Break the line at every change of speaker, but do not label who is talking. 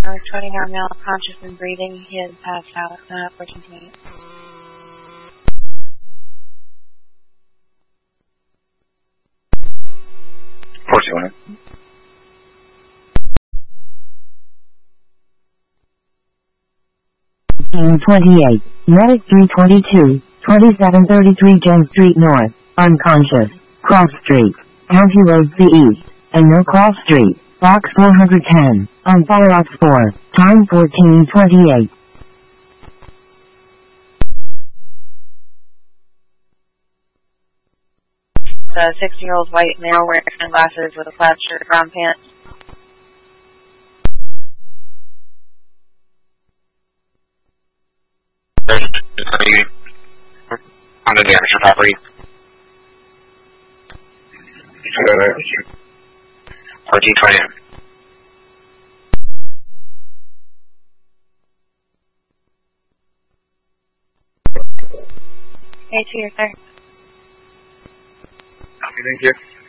20 now, male, conscious and breathing. He is passed out. 1428.
$421.
28. Medic 322, 2733 James Street North, unconscious, Cross Street, County Road C East, and No Cross Street, Box 410, on Fire Ops 4, time 1428.
The 60-year-old white male wearing sunglasses with a plaid shirt, brown pants.
On the damage to property. 1420.
A2, sir.
Thank you.